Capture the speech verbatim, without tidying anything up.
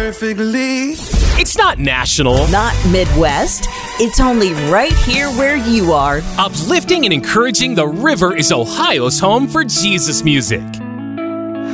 perfectly. It's not national. Not Midwest. It's only right here where you are. Uplifting and encouraging, the River is Ohio's home for Jesus music.